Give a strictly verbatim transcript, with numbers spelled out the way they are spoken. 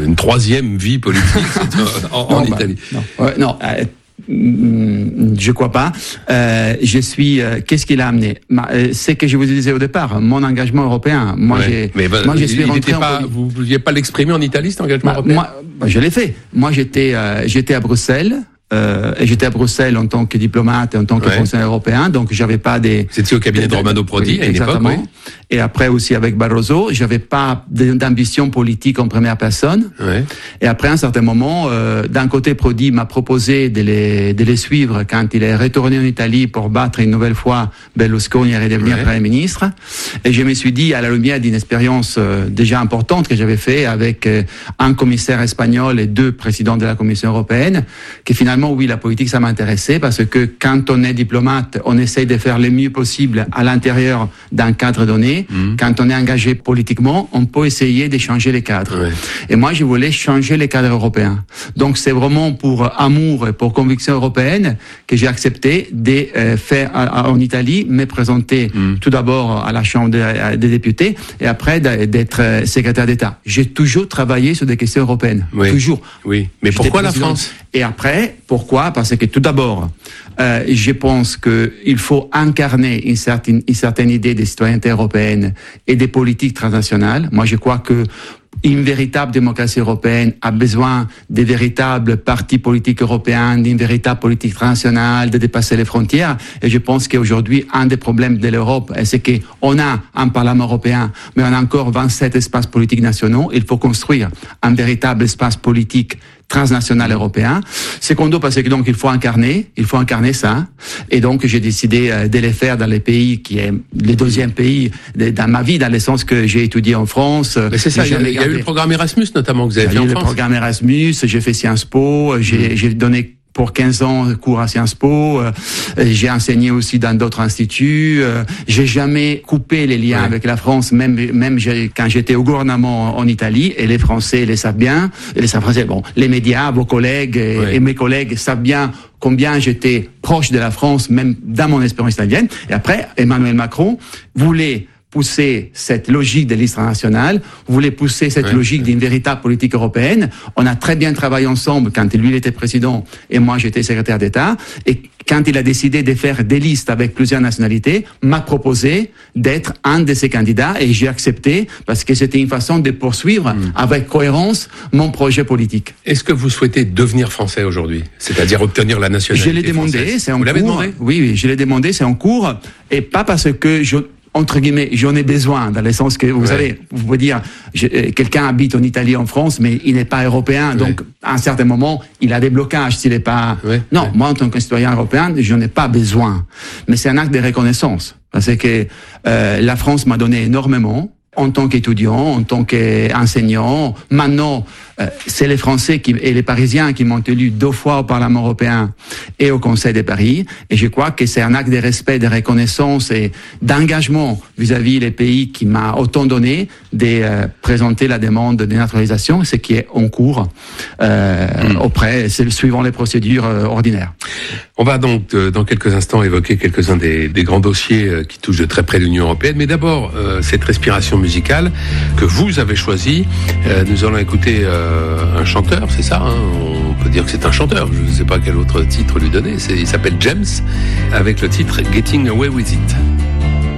une troisième vie politique en, en non, Italie. Bah, non, ouais, non euh, je crois pas. Euh, je suis. Euh, qu'est-ce qui l'a amené? euh, C'est que je vous disais au départ, mon engagement européen. Moi, ouais. j'ai. Mais bah, moi, je suis rentré. Pas, vous ne pouviez pas l'exprimer en Italie, cet engagement bah, européen? Moi, bah, je l'ai fait. Moi, j'étais, euh, j'étais à Bruxelles. Euh, et j'étais à Bruxelles en tant que diplomate et en tant que ouais. fonctionnaire européen, donc j'avais pas des. Vous étiez au cabinet de, de Romano Prodi oui, à une exactement. époque, oui. Et après aussi avec Barroso, j'avais pas d'ambition politique en première personne. Ouais. Et après à un certain moment, euh, d'un côté Prodi m'a proposé de les de les suivre quand il est retourné en Italie pour battre une nouvelle fois Berlusconi et redevenir ouais. Premier ministre. Et je me suis dit, à la lumière d'une expérience euh, déjà importante que j'avais fait avec euh, un commissaire espagnol et deux présidents de la Commission européenne, que finalement oui, la politique, ça m'intéressait parce que quand on est diplomate, on essaye de faire le mieux possible à l'intérieur d'un cadre donné. Mmh. Quand on est engagé politiquement, on peut essayer de changer les cadres. Ouais. Et moi, je voulais changer les cadres européens. Donc, c'est vraiment pour amour et pour conviction européenne que j'ai accepté de euh, faire en Italie, me présenter mmh. tout d'abord à la Chambre des, des députés et après d'être secrétaire d'État. J'ai toujours travaillé sur des questions européennes. Oui. Toujours. Oui. Mais pourquoi la France? Et après, pourquoi? Parce que tout d'abord, euh, je pense qu'il faut incarner une certaine, une certaine idée de citoyenneté européenne et des politiques transnationales. Moi, je crois que une véritable démocratie européenne a besoin de véritables partis politiques européens, d'une véritable politique transnationale, de dépasser les frontières. Et je pense qu'aujourd'hui, un des problèmes de l'Europe, c'est qu'on a un Parlement européen, mais on a encore vingt-sept espaces politiques nationaux. Il faut construire un véritable espace politique transnational européen. Secondo, parce que donc il faut incarner, il faut incarner ça. Et donc j'ai décidé euh, de les faire dans les pays qui est le deuxième pays de, dans ma vie, dans le sens que j'ai étudié en France. Mais c'est ça. Il y, a, il y a eu le programme Erasmus notamment que vous avez fait en France. Il y a eu le programme Erasmus. J'ai fait Sciences Po. J'ai, mmh. j'ai donné pour quinze ans cours à Sciences Po, euh, j'ai enseigné aussi dans d'autres instituts, euh, j'ai jamais coupé les liens ouais. avec la France, même même j'ai, quand j'étais au gouvernement en Italie, et les Français les savent bien, et les Français, bon, les médias, vos collègues et, ouais. et mes collègues savent bien combien j'étais proche de la France, même dans mon expérience italienne. Et après, Emmanuel Macron voulait pousser cette logique de liste nationale, voulait pousser cette ouais, logique ouais. d'une véritable politique européenne. On a très bien travaillé ensemble quand lui il était président et moi j'étais secrétaire d'État. Et quand il a décidé de faire des listes avec plusieurs nationalités, m'a proposé d'être un de ces candidats et j'ai accepté parce que c'était une façon de poursuivre mmh. avec cohérence mon projet politique. Est-ce que vous souhaitez devenir français aujourd'hui? C'est-à-dire obtenir la nationalité Je l'ai demandé, française. c'est en vous cours. Vous l'avez demandé? Oui, oui, je l'ai demandé, c'est en cours. Et pas parce que je... entre guillemets, j'en ai besoin, dans le sens que, vous ouais. savez, vous pouvez dire, je, quelqu'un habite en Italie, en France, mais il n'est pas européen, ouais. donc, à un certain moment, il a des blocages s'il n'est pas... Ouais. Non, ouais. moi, en tant que citoyen européen, je n'en ai pas besoin. Mais c'est un acte de reconnaissance. Parce que euh, la France m'a donné énormément, en tant qu'étudiant, en tant qu'enseignant. Maintenant, euh, c'est les Français qui, et les Parisiens qui m'ont élu deux fois au Parlement européen et au Conseil de Paris. Et je crois que c'est un acte de respect, de reconnaissance et d'engagement vis-à-vis des pays qui m'a autant donné de euh, présenter la demande de naturalisation, ce qui est en cours euh, mmh. auprès, c'est suivant les procédures euh, ordinaires. On va donc, euh, dans quelques instants, évoquer quelques-uns des, des grands dossiers euh, qui touchent de très près l'Union européenne. Mais d'abord, euh, cette respiration musicale que vous avez choisie. Euh, nous allons écouter euh, un chanteur, c'est ça, hein, on peut dire que c'est un chanteur. Je ne sais pas quel autre titre lui donner. C'est, il s'appelle James, avec le titre Getting Away With It.